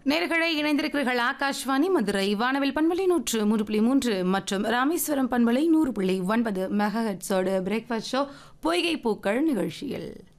நேர்களை இணைந்திருக்கிறீர்கள் ஆகாஷ்வாணி மதுரை வானவில் பண்பலை 103.3 மற்றும் ராமேஸ்வரம் பண்பலை 100.9 மெகாஹெட்ஸோடு பிரேக்ஃபாஸ்ட் ஷோ பொய்கை பூக்கள் நிகழ்ச்சியில்